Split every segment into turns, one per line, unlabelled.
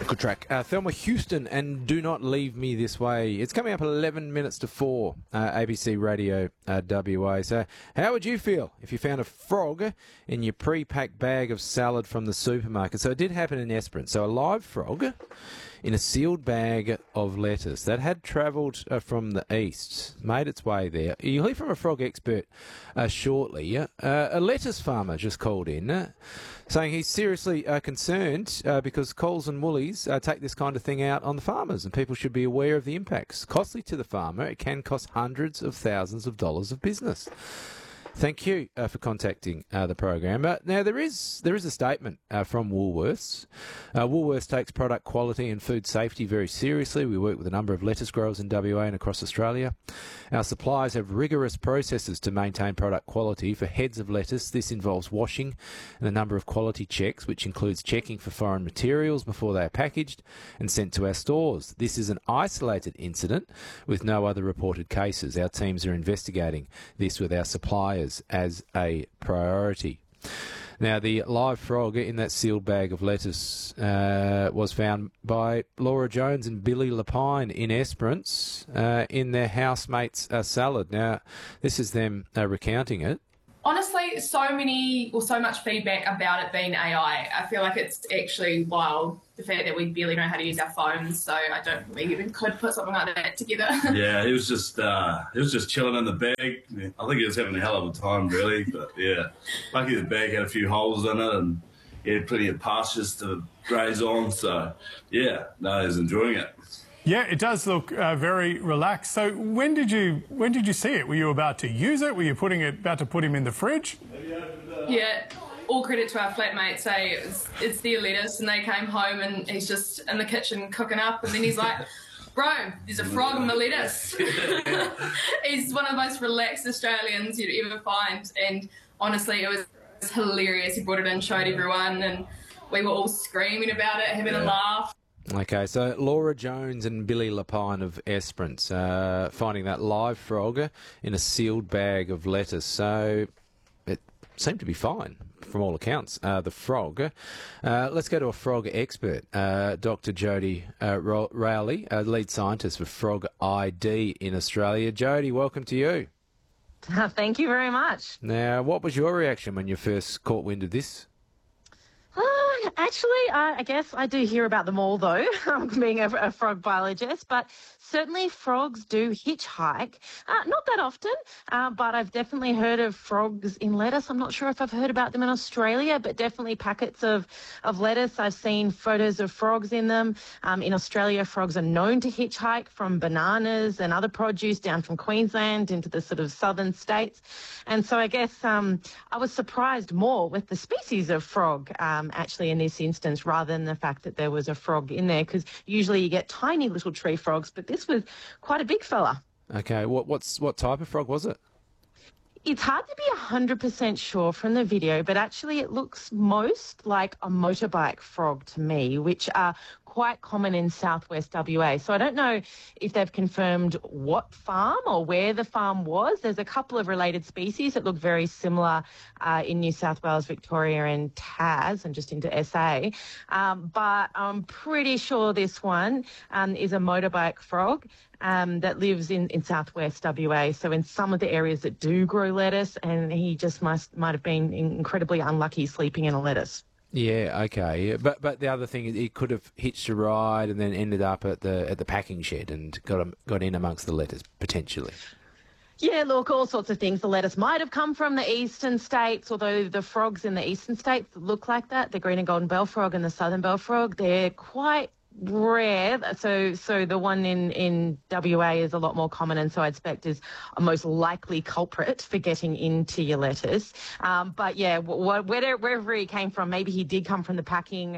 Good track. Thelma Houston and Do Not Leave Me This Way. It's coming up 11 minutes to 4, ABC Radio WA. So how would you feel if you found a frog in your pre-packed bag of salad from the supermarket? So it did happen in Esperance. So a live frog in a sealed bag of lettuce that had travelled from the east, made its way there. You'll hear from a frog expert shortly. A lettuce farmer just called in saying he's seriously concerned because Coles and Woolies take this kind of thing out on the farmers, and people should be aware of the impacts. Costly to the farmer, it can cost hundreds of thousands of dollars of business. Thank you for contacting the program. Now, there is a statement from Woolworths. Woolworths takes product quality and food safety very seriously. We work with a number of lettuce growers in WA and across Australia. Our suppliers have rigorous processes to maintain product quality. For heads of lettuce, this involves washing and a number of quality checks, which includes checking for foreign materials before they are packaged and sent to our stores. This is an isolated incident with no other reported cases. Our teams are investigating this with our suppliers as a priority. Now, the live frog in that sealed bag of lettuce was found by Laura Jones and Billy Lapine in Esperance in their housemate's salad. Now, this is them recounting it.
Honestly, so much feedback about it being AI. I feel like it's actually wild, the fact that we barely know how to use our phones, so I don't think we even could put something like that together.
Yeah, he was just chilling in the bag. I think he was having a hell of a time, really. But yeah, lucky the bag had a few holes in it, and he had plenty of pastures to graze on. So yeah, no, he was enjoying it.
Yeah, it does look very relaxed. So when did you see it? Were you about to use it? Were you about to put him in the fridge?
Yeah, all credit to our flatmates. Say it's their lettuce, and they came home and he's just in the kitchen cooking up, and then he's like, "Bro, there's a frog in the lettuce." He's one of the most relaxed Australians you'd ever find, and honestly, it was hilarious. He brought it in, showed everyone, and we were all screaming about it, having a laugh.
Okay, so Laura Jones and Billy Lapine of Esperance finding that live frog in a sealed bag of lettuce. So it seemed to be fine from all accounts, the frog. Let's go to a frog expert, Dr. Jody Rowley, lead scientist for Frog ID in Australia. Jody, welcome to you.
Thank you very much.
Now, what was your reaction when you first caught wind of this?
Actually, I guess I do hear about them all, though, being a frog biologist. But certainly frogs do hitchhike. Not that often, but I've definitely heard of frogs in lettuce. I'm not sure if I've heard about them in Australia, but definitely packets of lettuce. I've seen photos of frogs in them. In Australia, frogs are known to hitchhike from bananas and other produce down from Queensland into the sort of southern states. And so I guess I was surprised more with the species of frog, actually, in this instance, rather than the fact that there was a frog in there, because usually you get tiny little tree frogs, but this was quite a big fella.
Okay, what type of frog was it?
It's hard to be 100% sure from the video, but actually it looks most like a motorbike frog to me, which are quite common in southwest WA. So I don't know if they've confirmed what farm or where the farm was. There's a couple of related species that look very similar in New South Wales, Victoria and Tas and just into SA. But I'm pretty sure this one is a motorbike frog that lives in southwest WA. So in some of the areas that do grow lettuce, and he just might have been incredibly unlucky sleeping in a lettuce.
Yeah, okay. But the other thing is he could have hitched a ride and then ended up at the packing shed and got in amongst the lettuce, potentially.
Yeah, look, all sorts of things. The lettuce might have come from the eastern states, although the frogs in the eastern states look like that. The green and golden bell frog and the southern bell frog, they're quite rare. So the one in WA is a lot more common, and so I expect is a most likely culprit for getting into your lettuce. But yeah, wherever he came from, maybe he did come from the packing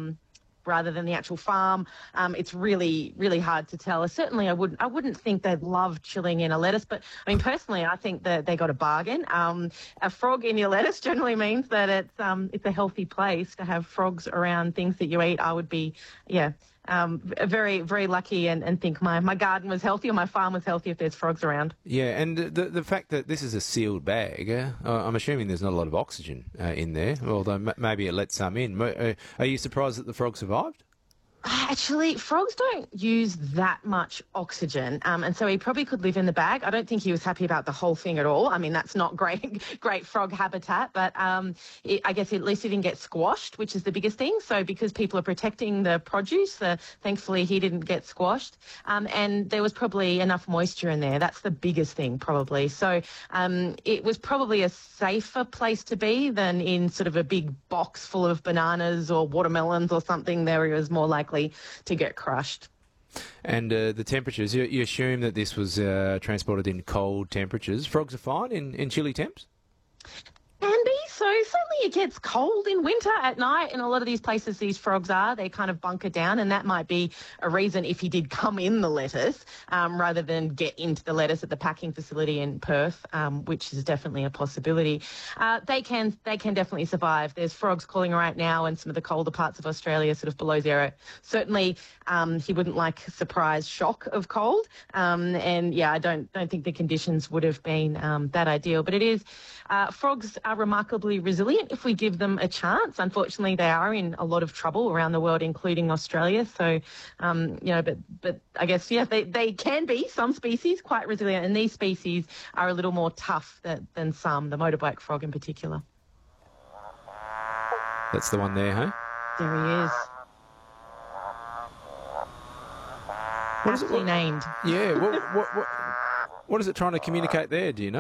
rather than the actual farm. It's really, really hard to tell. Certainly, I wouldn't think they'd love chilling in a lettuce, but I mean, personally, I think that they got a bargain. A frog in your lettuce generally means that it's a healthy place to have frogs around things that you eat. I would be, very, very lucky and think my garden was healthy or my farm was healthy if there's frogs around.
Yeah, and the fact that this is a sealed bag, I'm assuming there's not a lot of oxygen in there, although maybe it lets some in. Are you surprised that the frog survived?
Actually, frogs don't use that much oxygen, and so he probably could live in the bag. I don't think he was happy about the whole thing at all. I mean, that's not great frog habitat, but I guess at least he didn't get squashed, which is the biggest thing. So because people are protecting the produce, thankfully he didn't get squashed, and there was probably enough moisture in there. That's the biggest thing, probably. So it was probably a safer place to be than in sort of a big box full of bananas or watermelons or something. There he was more likely to get crushed.
And the temperatures, you assume that this was transported in cold temperatures. Frogs are fine in chilly temps?
Can be. So certainly it gets cold in winter at night in a lot of these places these frogs are. They kind of bunker down, and that might be a reason if he did come in the lettuce rather than get into the lettuce at the packing facility in Perth, which is definitely a possibility. They can definitely survive. There's frogs calling right now in some of the colder parts of Australia, sort of below zero. Certainly he wouldn't like a surprise shock of cold. And yeah, I don't think the conditions would have been that ideal. But it is, frogs are remarkably resilient if we give them a chance. Unfortunately, they are in a lot of trouble around the world, including Australia. So, but I guess, yeah, they can be, some species, quite resilient. And these species are a little more tough than some, the motorbike frog in particular.
That's the one there, huh?
There he is.
What is it?
Aptly named.
Yeah, what is it trying to communicate there, do you know?